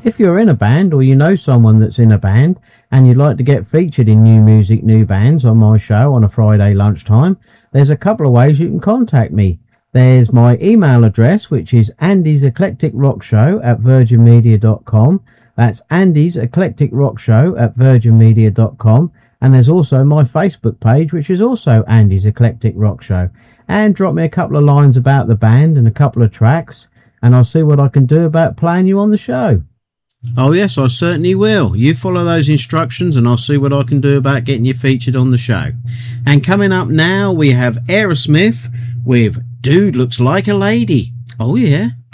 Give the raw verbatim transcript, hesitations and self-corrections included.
If you're in a band or you know someone that's in a band and you'd like to get featured in New Music, New Bands on my show on a Friday lunchtime, there's a couple of ways you can contact me. There's my email address, which is Andy's Eclectic Rock Show at virgin media dot com. That's Andy's Eclectic Rock Show at virgin media dot com. And there's also my Facebook page, which is also Andy's Eclectic Rock Show. And drop me a couple of lines about the band and a couple of tracks, and I'll see what I can do about playing you on the show. Oh yes, I certainly will. You follow those instructions and I'll see what I can do about getting you featured on the show. And coming up now, we have Aerosmith with Dude Looks Like a Lady. Oh yeah.